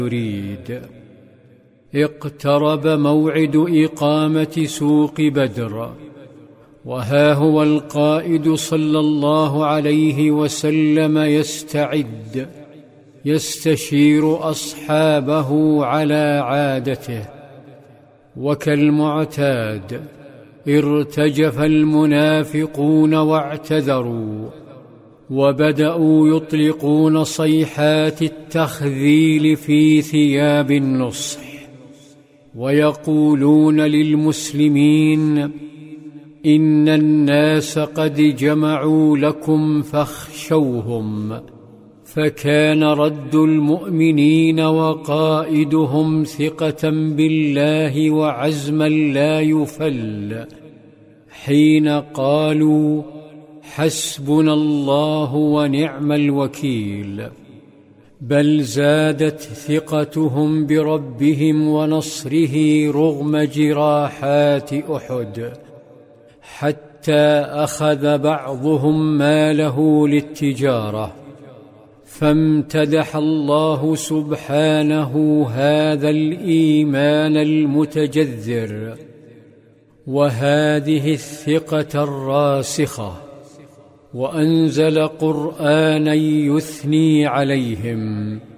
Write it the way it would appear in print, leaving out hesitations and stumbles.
يريد. اقترب موعد إقامة سوق بدر، وها هو القائد صلى الله عليه وسلم يستعد، يستشير أصحابه على عادته. وكالمعتاد ارتجف المنافقون واعتذروا، وبدأوا يطلقون صيحات التخذيل في ثياب النصح، ويقولون للمسلمين: إن الناس قد جمعوا لكم فاخشوهم. فكان رد المؤمنين وقائدهم ثقة بالله وعزما لا يفل، حين قالوا: حسبنا الله ونعم الوكيل. بل زادت ثقتهم بربهم ونصره رغم جراحات أحد، حتى أخذ بعضهم ماله للتجارة. فامتدح الله سبحانه هذا الإيمان المتجذر وهذه الثقة الراسخة، وأنزل قرآنا يثني عليهم